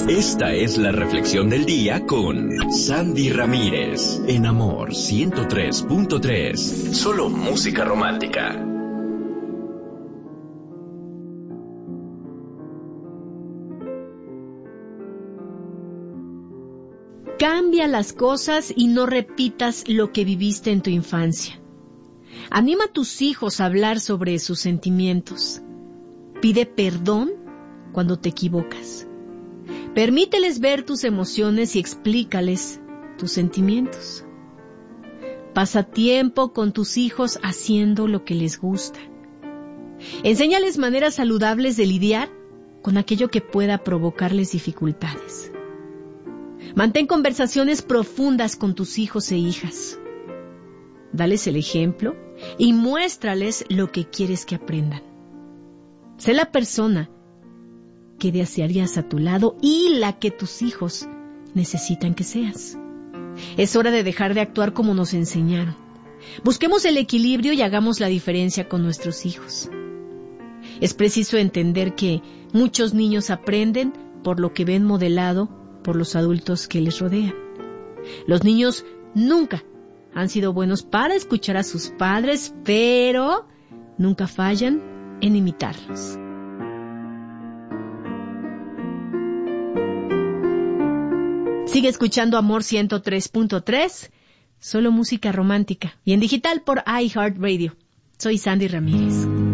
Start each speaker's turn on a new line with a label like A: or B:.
A: Esta es la reflexión del día con Sandy Ramírez, en Amor 103.3. Solo música romántica.
B: Cambia las cosas y no repitas lo que viviste en tu infancia. Anima a tus hijos a hablar sobre sus sentimientos. Pide perdón cuando te equivocas. Permíteles ver tus emociones y explícales tus sentimientos. Pasa tiempo con tus hijos haciendo lo que les gusta. Enséñales maneras saludables de lidiar con aquello que pueda provocarles dificultades. Mantén conversaciones profundas con tus hijos e hijas. Dales el ejemplo y muéstrales lo que quieres que aprendan. Sé la persona que desearías a tu lado y la que tus hijos necesitan que seas. Es hora de dejar de actuar como nos enseñaron. Busquemos el equilibrio y hagamos la diferencia con nuestros hijos. Es preciso entender que muchos niños aprenden por lo que ven modelado por los adultos que les rodean. Los niños nunca han sido buenos para escuchar a sus padres, pero nunca fallan en imitarlos. Sigue escuchando Amor 103.3, solo música romántica, y en digital por iHeartRadio. Soy Sandy Ramírez.